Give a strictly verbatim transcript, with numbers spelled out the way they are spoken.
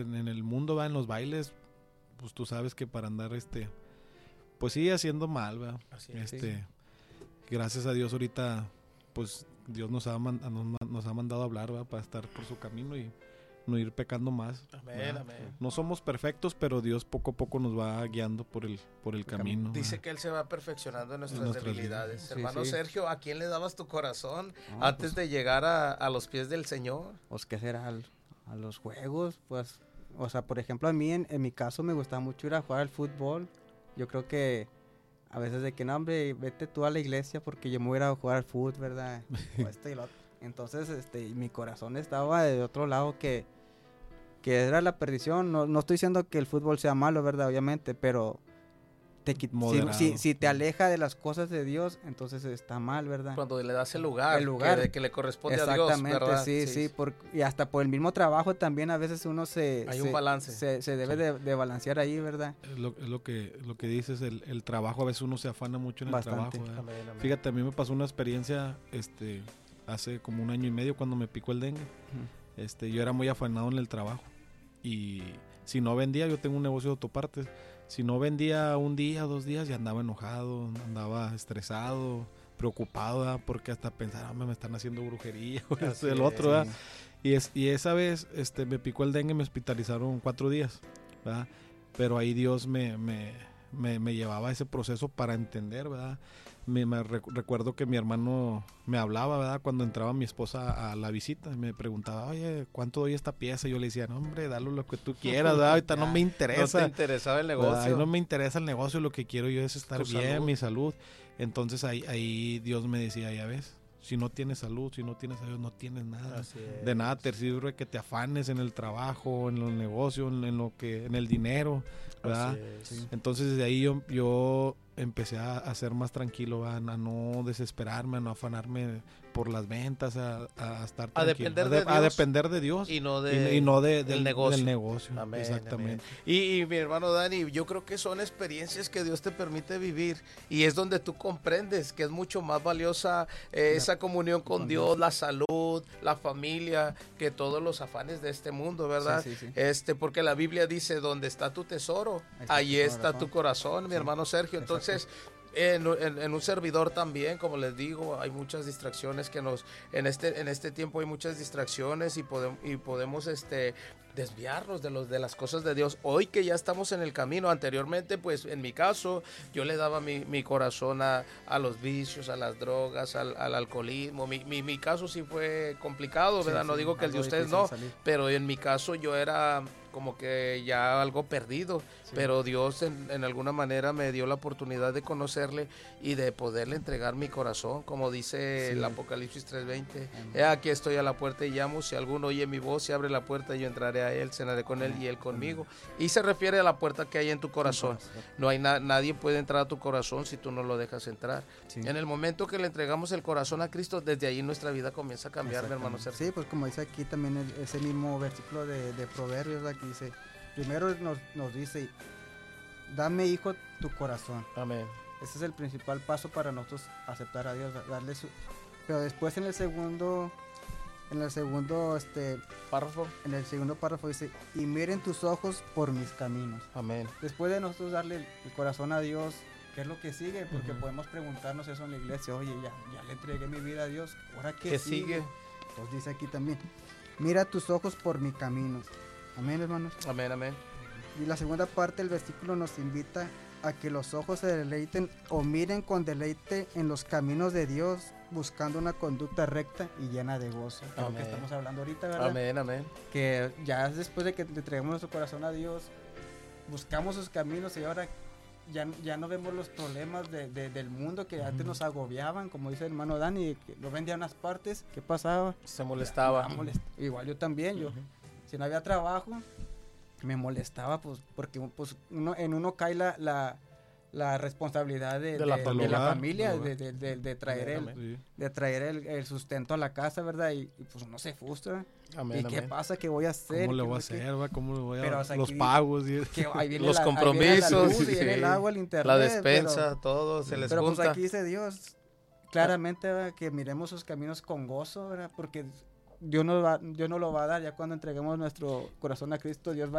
en, en el mundo, va, en los bailes, pues tú sabes que para andar, este, pues sigue haciendo mal, va. Así es, este, sí. Gracias a Dios ahorita, pues Dios nos ha, man, nos, nos ha mandado a hablar, va, para estar por su camino y no ir pecando más. Amén, amén. No somos perfectos, pero Dios poco a poco nos va guiando por el por el camino. Dice ¿verdad? que Él se va perfeccionando en nuestras, En nuestras debilidades. Sí, Hermano sí. Sergio, ¿a quién le dabas tu corazón No, antes pues, de llegar a, a los pies del Señor? Pues, ¿qué será? Al- A los juegos, pues, o sea, por ejemplo, a mí, en, en mi caso, me gustaba mucho ir a jugar al fútbol. Yo creo que a veces de que, no, hombre, vete tú a la iglesia porque yo me voy a ir a jugar al fútbol, ¿verdad? O esto y lo otro. Entonces, este, mi corazón estaba de otro lado que, que era la perdición. No, no estoy diciendo que el fútbol sea malo, ¿verdad? Obviamente, pero te quit- si, Moderado. si, si te aleja de las cosas de Dios, entonces está mal, ¿verdad? Cuando le das el lugar, El lugar. Que, que le corresponde a Dios, Exactamente, ¿verdad? sí, sí, por- y hasta por el mismo trabajo también a veces uno se... Hay se- un balance. Se, se debe Sí. de, de balancear ahí, ¿verdad? Es lo, es lo que lo que dices, el, el trabajo, a veces uno se afana mucho en el Bastante. trabajo. ¿verdad? Amén, amén. Fíjate, a mí me pasó una experiencia este hace como un año y medio cuando me picó el dengue. Este, yo era muy afanado en el trabajo y si no vendía, yo tengo un negocio de autopartes, si no vendía un día, dos días, ya andaba enojado, andaba estresado, preocupado, ¿verdad? Porque hasta pensaba, "Ah, me están haciendo brujería o esto y el es, otro, ¿verdad?". Sí. Y, es, y esa vez este, me picó el dengue, me hospitalizaron cuatro días, ¿verdad? Pero ahí Dios me, me, me, me llevaba a ese proceso para entender, ¿verdad? Me, me rec- recuerdo que mi hermano me hablaba, ¿verdad? Cuando entraba mi esposa a la visita, me preguntaba, oye, ¿cuánto doy esta pieza? Y yo le decía, no, hombre, dale lo que tú quieras, ¿verdad? Ahorita no Ya, me No interesa. te interesaba el ¿verdad? negocio. Ahí no me interesa el negocio, lo que quiero yo es estar Tu bien, salud. mi salud. Entonces ahí, ahí Dios me decía, ya ves, si no tienes salud, si no tienes a Dios, no tienes nada. Así es. De nada te sirve que te afanes en el trabajo, en los negocios, en, en lo que, en el dinero, ¿verdad? Así es. Entonces desde ahí yo, yo empecé a, a ser más tranquilo, a, a no desesperarme, a no afanarme por las ventas, a, a estar A tranquilo, depender a, de a Dios depender de Dios Y no y, de, y no de, del del, negocio. del negocio. Amén, Exactamente. amén. Y, y mi hermano Dani, yo creo que son experiencias que Dios te permite vivir y es donde tú comprendes que es mucho más valiosa eh, esa comunión con con Dios, la salud, la familia, que todos los afanes de este mundo, ¿verdad? Sí, sí, sí. Este, porque la Biblia dice, donde está tu tesoro, Ahí está ahí tu está corazón. tu corazón, mi Sí, hermano Sergio. exacto. Entonces, en, en- en un servidor también, como les digo, hay muchas distracciones que nos, en este, en este tiempo hay muchas distracciones y podemos, y podemos este, desviarnos de, los, de las cosas de Dios. Hoy que ya estamos en el camino, anteriormente, pues en mi caso, yo le daba mi, mi corazón a, a los vicios, a las drogas, al, al alcoholismo. Mi, mi, mi caso sí fue complicado, ¿verdad? Sí, no sí, digo que el de algo ustedes difícil no, salir. pero en mi caso yo era como que ya algo perdido, Sí. pero Dios en, en alguna manera me dio la oportunidad de conocerle y de poderle entregar mi corazón, como dice Sí. el Apocalipsis tres veinte. Amén. He aquí estoy a la puerta y llamo, si alguno oye mi voz, se abre la puerta, yo entraré a él, cenaré con él y él conmigo. Y se refiere a la puerta que hay en tu corazón. No hay na- nadie puede entrar a tu corazón si tú no lo dejas entrar. Sí. En el momento que le entregamos el corazón a Cristo, desde ahí nuestra vida comienza a cambiar, mi hermano Sergio. Sí, pues como dice aquí también el- ese mismo versículo de, de Proverbios, aquí dice, primero nos, nos dice, dame hijo tu corazón. Amén. Ese es el principal paso para nosotros aceptar a Dios, darle su... Pero después en el segundo, en el segundo, este, Párrafo. en el segundo párrafo dice, y miren tus ojos por mis caminos. Amén. Después de nosotros darle el corazón a Dios, ¿qué es lo que sigue? Porque Ujú. podemos preguntarnos eso en la iglesia, oye, ya, ya le entregué mi vida a Dios, ¿ahora qué, ¿Qué sigue? Pues dice aquí también, mira tus ojos por mis caminos. Amén, hermanos. Amén, amén. Y la segunda parte del versículo nos invita a que los ojos se deleiten o miren con deleite en los caminos de Dios, buscando una conducta recta y llena de gozo. Que es lo que Amén. estamos hablando ahorita, ¿verdad? Amén, amén. Que ya después de que le entregamos nuestro corazón a Dios, buscamos sus caminos y ahora ya, ya no vemos los problemas de, de- del mundo que antes nos agobiaban, como dice el hermano Dani, que lo vendía a unas partes, ¿qué pasaba? Se molestaba. Ah, molest- Igual yo también, yo, Ujú. si no había trabajo, me molestaba, pues, porque pues, uno, en uno cae la, la, la responsabilidad de, De la de- familia. de la Del familia, hogar. de, de- de- de traer, Amén, el, Sí. de traer el, el sustento a la casa, ¿verdad? Y, y, pues uno se frustra. Amén, ¿Y qué amén. pasa? ¿Qué voy a hacer? ¿Cómo le ¿Qué voy a no sé qué? hacer? va? ¿Cómo le voy a Pero, o sea, los aquí- pagos? y- Que ahí viene Los la- ahí viene compromisos, la luz, y viene sí. el agua, el internet. La pero- despensa, todo se les Pero pues junta. aquí dice Dios claramente, ¿verdad? Que miremos sus caminos con gozo, ¿verdad? Porque Dios nos va, Dios nos lo va a dar ya cuando entreguemos nuestro corazón a Cristo. Dios va